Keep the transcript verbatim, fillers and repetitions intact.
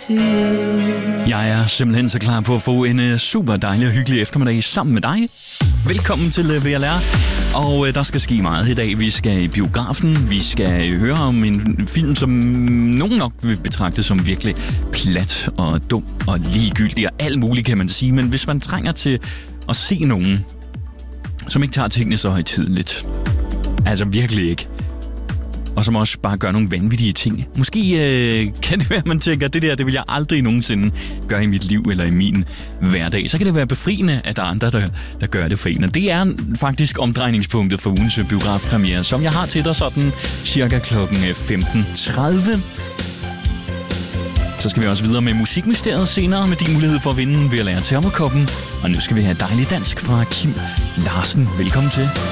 Jeg er simpelthen så klar på at få en super dejlig og hyggelig eftermiddag sammen med dig. Velkommen til V L R, og der skal ske meget i dag. Vi skal i biografen, vi skal høre om en film, som nogen nok vil betragte som virkelig plat og dum og ligegyldig og alt muligt, kan man sige. Men hvis man trænger til at se nogen, som ikke tager tingene så højtideligt, altså virkelig ikke, og som også bare gør nogle vanvittige ting. Måske øh, kan det være, at man tænker, at det der, det vil jeg aldrig nogensinde gøre i mit liv eller i min hverdag. Så kan det være befriende, at der er andre, der, der gør det for en. Og det er faktisk omdrejningspunktet for ugens biografpremiere, som jeg har til dig sådan cirka klokken femten tredive. Så skal vi også videre med Musikmysteriet senere med din mulighed for at vinde V L R Termokoppen. Og nu skal vi have dejlig dansk fra Kim Larsen. Velkommen til.